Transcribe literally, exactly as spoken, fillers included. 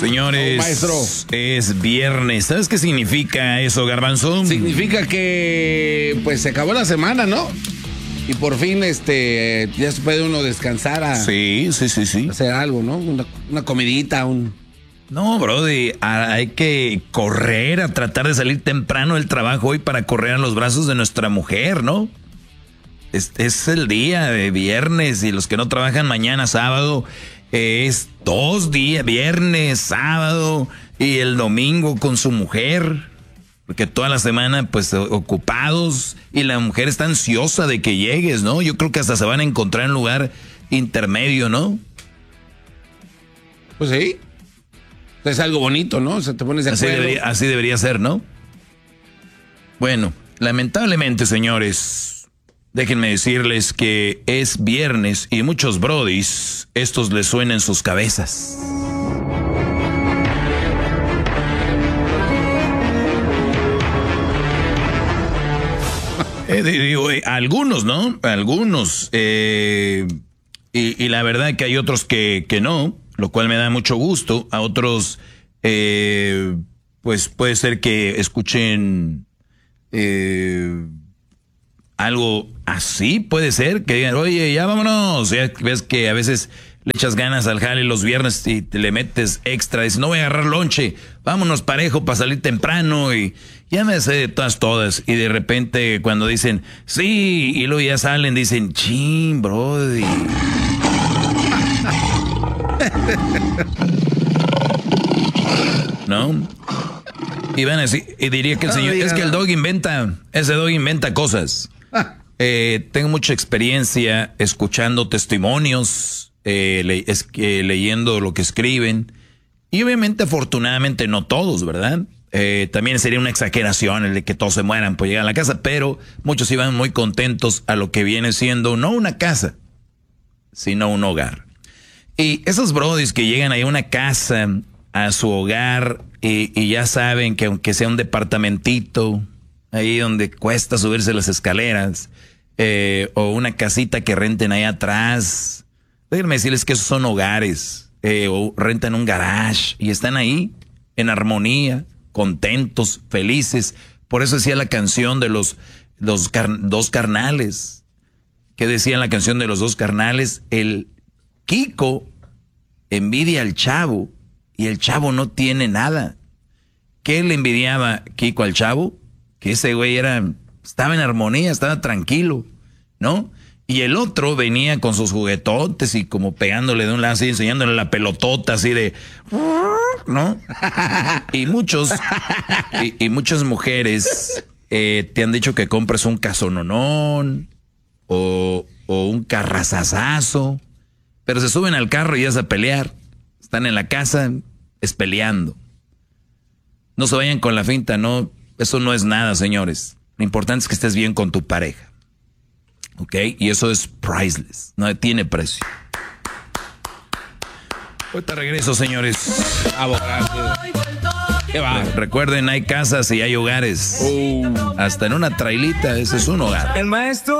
Señores, oh, maestro, es viernes. ¿Sabes qué significa eso, Garbanzo? Significa que pues se acabó la semana, ¿no? Y por fin este ya se puede uno descansar a sí, sí, sí, sí. hacer algo, ¿no? Una, una comidita, un... No, brody, hay que correr a tratar de salir temprano del trabajo hoy para correr a los brazos de nuestra mujer, ¿no? Es, es el día de viernes y los que no trabajan mañana, sábado, es dos días, viernes, sábado y el domingo con su mujer. Porque toda la semana, pues, ocupados y la mujer está ansiosa de que llegues, ¿no? Yo creo que hasta se van a encontrar en un lugar intermedio, ¿no? Pues sí. Es algo bonito, ¿no? O sea, te pones de acuerdo. Así debería, así debería ser, ¿no? Bueno, lamentablemente, señores, déjenme decirles que es viernes y muchos brodis, estos les suenan en sus cabezas. Eh, digo, eh, algunos, ¿no? Algunos. Eh, y, y la verdad que hay otros que, que no, lo cual me da mucho gusto. A otros, eh, pues puede ser que escuchen eh, algo así, puede ser, que digan, oye, ya vámonos. Ya ves que a veces le echas ganas al jale los viernes y te le metes extra, dices, no voy a agarrar lonche, vámonos parejo para salir temprano y ya me sé de todas, todas. Y de repente cuando dicen, sí, y luego ya salen, dicen, chin, brody. ¿No? Y van a decir, y diría que el señor, es que el dog inventa, ese dog inventa cosas. Eh, tengo mucha experiencia escuchando testimonios, eh, le, es, eh, leyendo lo que escriben. Y obviamente, afortunadamente, no todos, ¿verdad? Eh, también sería una exageración el de que todos se mueran por llegar a la casa, pero muchos iban muy contentos a lo que viene siendo no una casa, sino un hogar. Y esos brodis que llegan ahí a una casa, a su hogar, y, y ya saben que aunque sea un departamentito, ahí donde cuesta subirse las escaleras, eh, o una casita que renten ahí atrás, déjenme decirles que esos son hogares, eh, o rentan un garage, y están ahí en armonía, contentos, felices. Por eso decía la canción de los, los car dos carnales. ¿Qué decía la canción de los dos carnales? El Kiko envidia al chavo y el chavo no tiene nada. ¿Qué le envidiaba Kiko al chavo? Que ese güey era, estaba en armonía, estaba tranquilo, ¿no? Y el otro venía con sus juguetotes y como pegándole de un lado así, enseñándole la pelotota así de, ¿no? Y muchos, y, y muchas mujeres eh, te han dicho que compres un casononón o, o un carrazazazo, pero se suben al carro y ya es a pelear. Están en la casa, es peleando. No se vayan con la finta, no, eso no es nada, señores. Lo importante es que estés bien con tu pareja. ¿Ok? Y eso es priceless. No tiene precio. Ahorita regreso, señores. ¿Qué va? Recuerden, hay casas y hay hogares. Uh. Hasta en una trailita, ese es un hogar. El maestro